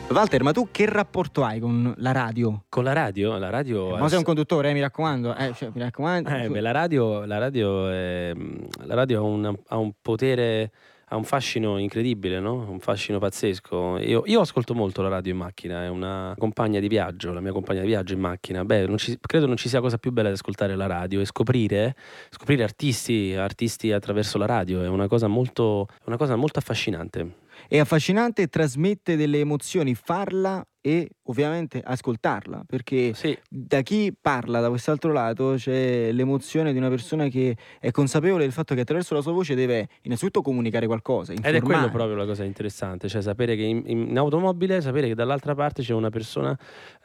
Walter, ma tu che rapporto hai con la radio? Con la radio? La radio Ma sei un conduttore, mi raccomando. Mi raccomando. la radio ha un potere, ha un fascino incredibile, no? Un fascino pazzesco. Io ascolto molto la radio in macchina, è una compagna di viaggio, la mia compagna di viaggio in macchina. Credo non ci sia cosa più bella di ascoltare la radio e scoprire artisti attraverso la radio. È una cosa molto affascinante. È affascinante e trasmette delle emozioni farla e ovviamente ascoltarla, perché Sì. da chi parla da quest'altro lato c'è l'emozione di una persona che è consapevole del fatto che attraverso la sua voce deve innanzitutto comunicare qualcosa, informare. Ed è quello proprio la cosa interessante, cioè sapere che in automobile, sapere che dall'altra parte c'è una persona,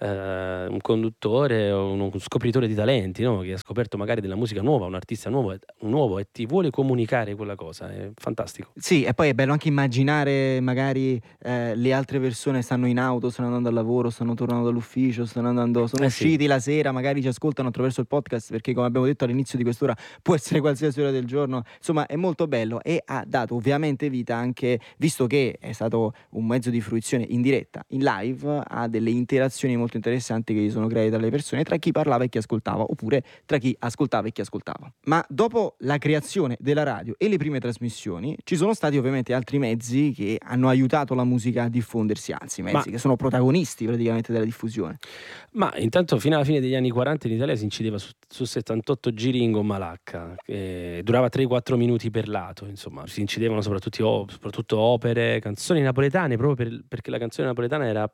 un conduttore o uno scopritore di talenti, no? Che ha scoperto magari della musica nuova, un artista nuovo e ti vuole comunicare quella cosa, è fantastico. Sì, e poi è bello anche immaginare magari le altre persone stanno in auto, stanno andando al lavoro, stanno tornando dall'ufficio, sono usciti la sera, magari ci ascoltano attraverso il podcast, perché come abbiamo detto all'inizio di quest'ora può essere qualsiasi ora del giorno, insomma è molto bello e ha dato ovviamente vita anche, visto che è stato un mezzo di fruizione in diretta, in live, a delle interazioni molto interessanti che si sono create dalle persone tra chi parlava e chi ascoltava, oppure tra chi ascoltava e chi ascoltava. Ma dopo la creazione della radio e le prime trasmissioni ci sono stati ovviamente altri mezzi che hanno aiutato la musica a diffondersi, anzi mezzi che sono protagonisti praticamente della diffusione. Ma intanto fino alla fine degli anni 40 in Italia si incideva su 78 giri in gomma lacca, che durava 3-4 minuti per lato, insomma si incidevano soprattutto opere, canzoni napoletane, proprio perché la canzone napoletana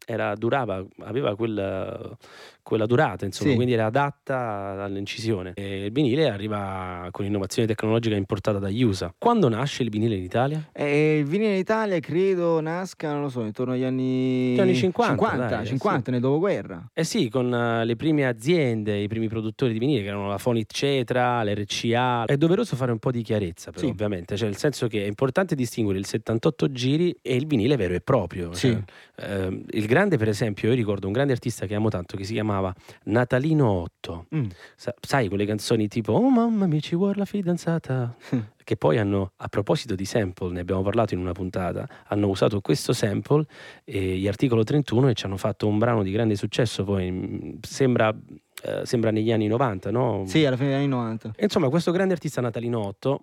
aveva quella durata, insomma, Sì. quindi era adatta all'incisione. E il vinile arriva con innovazione tecnologica importata dagli USA. Quando nasce il vinile in Italia? Il vinile in Italia credo nasca, non lo so, intorno agli anni 50, 50 sì. nel dopoguerra. Eh sì, con le prime aziende, i primi produttori di vinile che erano la Fonit Cetra, l'RCA. È doveroso fare un po' di chiarezza, però, Sì. ovviamente, cioè nel senso che è importante distinguere il 78 giri e il vinile vero e proprio. Sì. Cioè, il grande, per esempio, io ricordo un grande artista che amo tanto che si chiamava Natalino Otto. Sai, quelle canzoni tipo "Oh mamma mia, ci vuole la fidanzata", che poi hanno, a proposito di sample, ne abbiamo parlato in una puntata, hanno usato questo sample gli Articolo 31 e ci hanno fatto un brano di grande successo. Poi sembra negli anni 90, no? Sì, alla fine degli anni 90. E insomma, questo grande artista Natalino Otto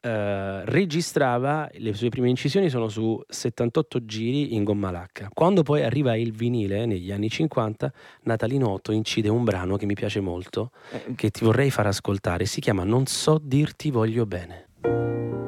registrava, le sue prime incisioni sono su 78 giri in gomma lacca. Quando poi arriva il vinile negli anni 50, Natalino Otto incide un brano che mi piace molto, che ti vorrei far ascoltare, si chiama "Non so dirti voglio bene".